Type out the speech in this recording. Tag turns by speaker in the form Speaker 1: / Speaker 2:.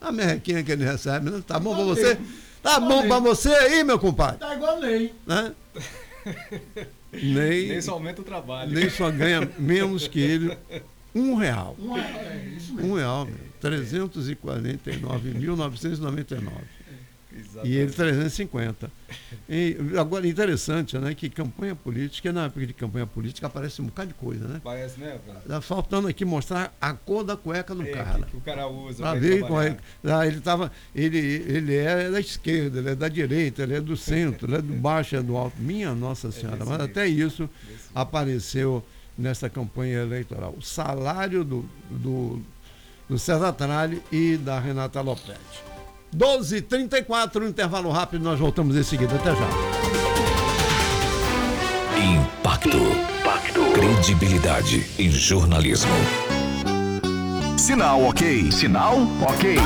Speaker 1: A merrequinha que ele recebe, né? Tá bom pra você? Tá bom pra você aí, meu compadre?
Speaker 2: Tá igual Ney.
Speaker 1: Né?
Speaker 3: Nem só aumenta o trabalho.
Speaker 1: Nem só ganha menos que ele. R$1.
Speaker 2: Isso mesmo.
Speaker 1: R$1, meu. 349.999.
Speaker 3: Exatamente.
Speaker 1: E ele 350. E, agora, interessante, né? Que campanha política, na época de campanha política aparece um bocado de coisa, né?
Speaker 3: Parece, né, Fernando?
Speaker 1: Tá faltando aqui mostrar a cor da cueca do cara.
Speaker 3: Que o cara usa.
Speaker 1: Pra
Speaker 3: pra
Speaker 1: ver
Speaker 3: trabalhar.
Speaker 1: ele é da esquerda, ele é da direita, ele é do centro, ele é do baixo, é do alto. Minha Nossa Senhora, mas até isso apareceu nessa campanha eleitoral. O salário do César Tralli e da Renata Lopretti. 12h34, intervalo rápido, nós voltamos em seguida. Até já.
Speaker 4: Impacto. Credibilidade em jornalismo.
Speaker 5: Sinal ok. Sinal ok.